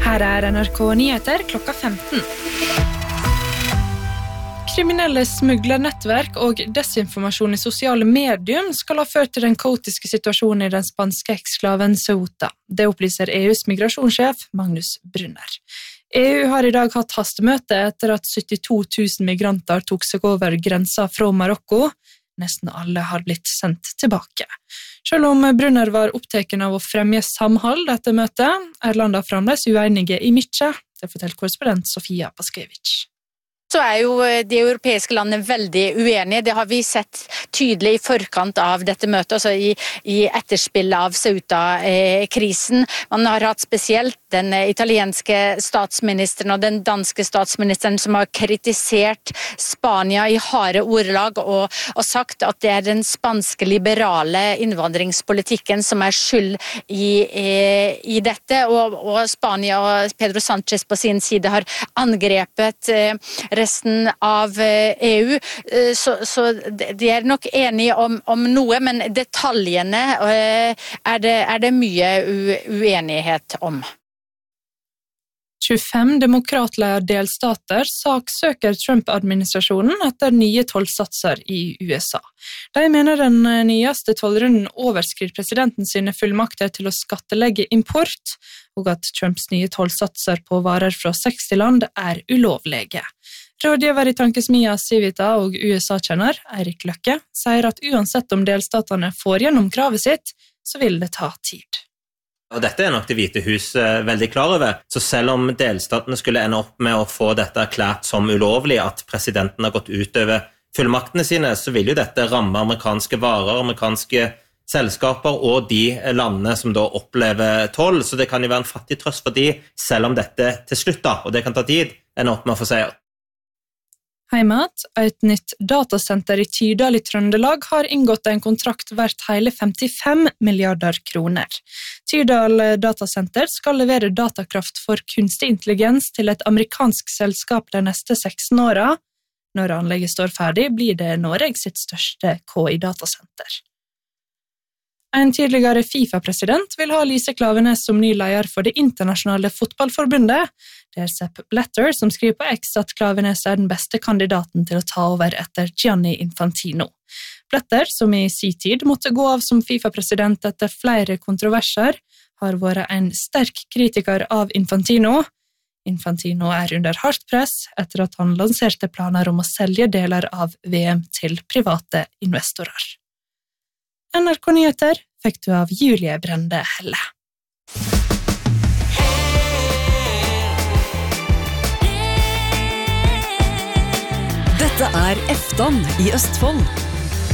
Her NRK Nyheter klokka 15. Kriminelle smuglernettverk og desinformasjon i sosiale medier skal ha ført til den kaotiske situasjonen i den spanske eksklaven Ceuta. Det opplyser EUs migrasjonssjef Magnus Brunner. EU har i dag hatt hastemøte etter at 72 000 migranter tok seg over grensa fra Marokko. Nesten alle har blitt sendt tilbake. Selv om Brunner var opptatt av å fremje samhold etter møtet, landene fremdeles uenige i mye. Det forteller korrespondent Sofia Paskevich. Så jo de europeiske landene veldig uenige. Det har vi sett tydelig i forkant av dette møtet, altså i etterspill av Ceuta-krisen. Man har hatt spesielt den italienske statsministeren og den danske statsministeren som har kritisert Spania i harde ordelag og sagt at det den spanske liberale innvandringspolitikken som skyld i dette. Og Spania og Pedro Sánchez på sin side har angrepet resten av EU, så de nok enige om noe, men detaljene det mye uenighet om. 25 demokratledede delstater saksøker Trump-administrasjonen etter nye tollsatser i USA. De mener den nyeste tollrunden overskrider presidenten sine fullmakter til å skattelegge import, og at Trumps nye tollsatser på varer fra 60 land ulovlige. Rådgiver i tankesmia Civita og USA-kjenner Eirik Løkke sier at uansett om delstatene får gjennom kravet sitt, så vil det ta tid. Og dette nok det hvite hus veldig klar over, så selv om delstatene skulle ende opp med å få dette erklært som ulovlig, at presidenten har gått utover fullmaktene sine, så vil jo dette ramme amerikanske varer, amerikanske selskaper og de landene som da opplever toll, så det kan jo være en fattig trøst for de, selv om dette til slutt da, og det kan ta tid, ender opp med å få seier. Heimat, et nytt datasenter i Tydal i Trøndelag har inngått en kontrakt verdt hele 55 milliarder kroner. Tydal datasenter skal levere datakraft for kunstig intelligens til et amerikansk selskap de neste 16 årene. Når anlegget står ferdig, blir det Norges sitt største KI-datasenter. En tidligere FIFA-president vil ha Lise Klaveness som ny leder for det internasjonale fotballforbundet. Det Sepp Blatter som skriver på X at Klaveness den beste kandidaten til å ta over etter Gianni Infantino. Blatter, som i sin tid måtte gå av som FIFA-president etter flere kontroverser, har vært en sterk kritiker av Infantino. Infantino under hardt press etter at han lanserte planer om å selge deler av VM til private investorer. NRK Nyheter fikk du av Julie Brende Helle. Dette Eftan i Østfold.